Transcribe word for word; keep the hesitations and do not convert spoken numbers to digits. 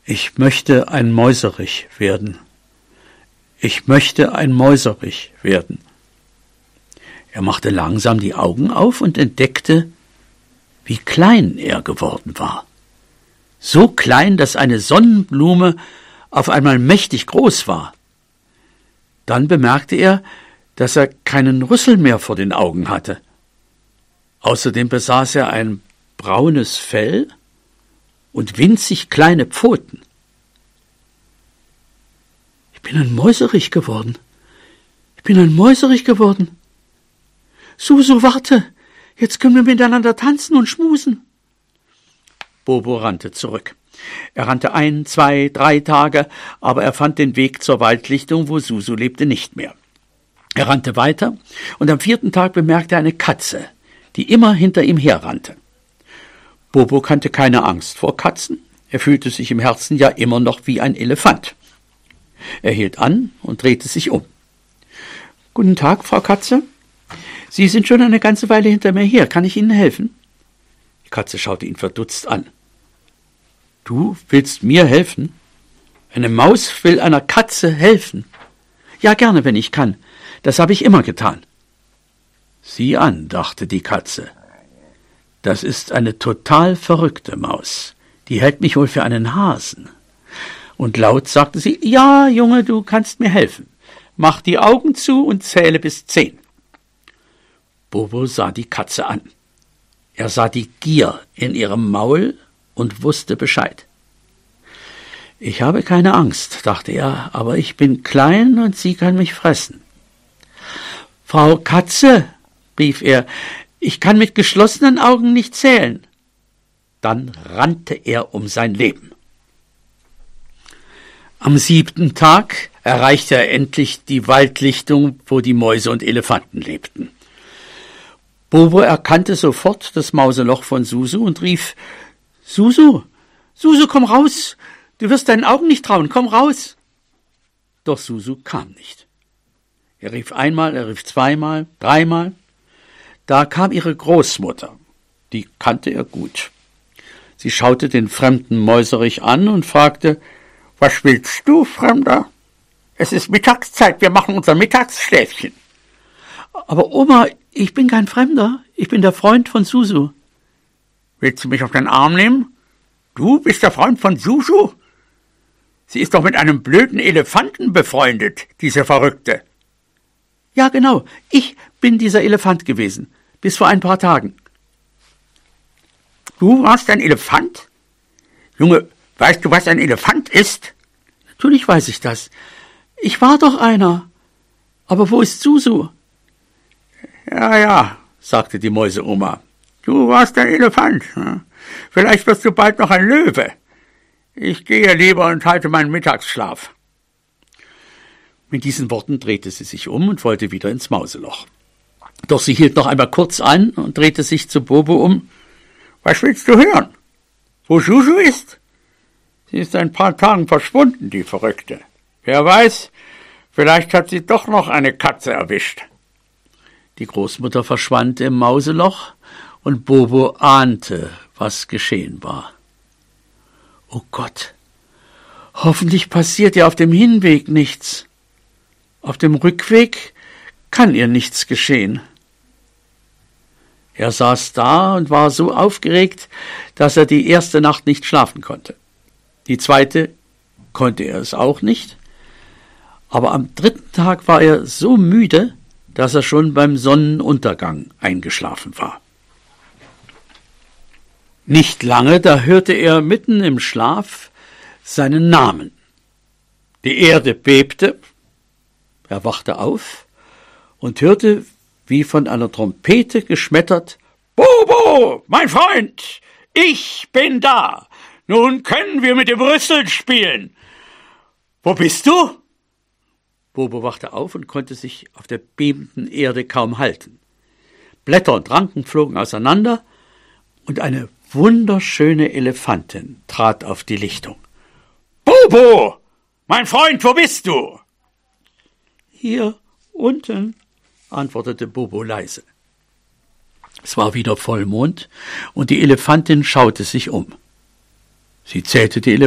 Ich möchte ein Mäuserich werden. Ich möchte ein Mäuserich werden. Er machte langsam die Augen auf und entdeckte, wie klein er geworden war. So klein, dass eine Sonnenblume auf einmal mächtig groß war. Dann bemerkte er, dass er keinen Rüssel mehr vor den Augen hatte. Außerdem besaß er ein braunes Fell und winzig kleine Pfoten. Ich bin ein Mäuserich geworden. Ich bin ein Mäuserich geworden. Susu, warte, jetzt können wir miteinander tanzen und schmusen. Bobo rannte zurück. Er rannte ein, zwei, drei Tage, aber er fand den Weg zur Waldlichtung, wo Susu lebte, nicht mehr. Er rannte weiter, und am vierten Tag bemerkte er eine Katze, die immer hinter ihm herrannte. Bobo kannte keine Angst vor Katzen. Er fühlte sich im Herzen ja immer noch wie ein Elefant. Er hielt an und drehte sich um. »Guten Tag, Frau Katze. Sie sind schon eine ganze Weile hinter mir her. Kann ich Ihnen helfen?« Die Katze schaute ihn verdutzt an. »Du willst mir helfen? Eine Maus will einer Katze helfen? Ja, gerne, wenn ich kann. Das habe ich immer getan.« »Sieh an«, dachte die Katze. »Das ist eine total verrückte Maus. Die hält mich wohl für einen Hasen.« Und laut sagte sie, »Ja, Junge, du kannst mir helfen. Mach die Augen zu und zähle bis zehn.« Bobo sah die Katze an. Er sah die Gier in ihrem Maul und wusste Bescheid. »Ich habe keine Angst«, dachte er, »aber ich bin klein und sie kann mich fressen.« »Frau Katze«, rief er, »ich kann mit geschlossenen Augen nicht zählen.« Dann rannte er um sein Leben. Am siebten Tag erreichte er endlich die Waldlichtung, wo die Mäuse und Elefanten lebten. Bobo erkannte sofort das Mauseloch von Susu und rief, »Susu, Susu, komm raus! Du wirst deinen Augen nicht trauen, komm raus!« Doch Susu kam nicht. Er rief einmal, er rief zweimal, dreimal. Da kam ihre Großmutter, die kannte er gut. Sie schaute den fremden Mäuserich an und fragte, »Was willst du, Fremder? Es ist Mittagszeit, wir machen unser Mittagsschläfchen.« »Aber Oma, ich bin kein Fremder, ich bin der Freund von Susu.« »Willst du mich auf den Arm nehmen? Du bist der Freund von Susu? Sie ist doch mit einem blöden Elefanten befreundet, diese Verrückte.« »Ja, genau, ich bin dieser Elefant gewesen, bis vor ein paar Tagen.« »Du warst ein Elefant? Junge, weißt du, was ein Elefant ist?« »Natürlich weiß ich das. Ich war doch einer. Aber wo ist Susu?« »Ja, ja«, sagte die Mäuseoma. »Du warst ein Elefant. Vielleicht wirst du bald noch ein Löwe. Ich gehe lieber und halte meinen Mittagsschlaf.« Mit diesen Worten drehte sie sich um und wollte wieder ins Mauseloch. Doch sie hielt noch einmal kurz an und drehte sich zu Bobo um. »Was willst du hören? Wo Susu ist? Sie ist ein paar Tagen verschwunden, die Verrückte. Wer weiß, vielleicht hat sie doch noch eine Katze erwischt.« Die Großmutter verschwand im Mauseloch und Bobo ahnte, was geschehen war. »Oh Gott, hoffentlich passiert ihr auf dem Hinweg nichts. Auf dem Rückweg kann ihr nichts geschehen.« Er saß da und war so aufgeregt, dass er die erste Nacht nicht schlafen konnte. Die zweite konnte er es auch nicht. Aber am dritten Tag war er so müde, dass er schon beim Sonnenuntergang eingeschlafen war. Nicht lange, da hörte er mitten im Schlaf seinen Namen. Die Erde bebte, er wachte auf und hörte, wie von einer Trompete geschmettert, »Bobo, mein Freund, ich bin da. Nun können wir mit dem Rüssel spielen. Wo bist du?« Bobo wachte auf und konnte sich auf der bebenden Erde kaum halten. Blätter und Ranken flogen auseinander, und eine wunderschöne Elefantin trat auf die Lichtung. »Bobo, mein Freund, wo bist du?« »Hier unten«, antwortete Bobo leise. Es war wieder Vollmond, und die Elefantin schaute sich um. Sie zählte die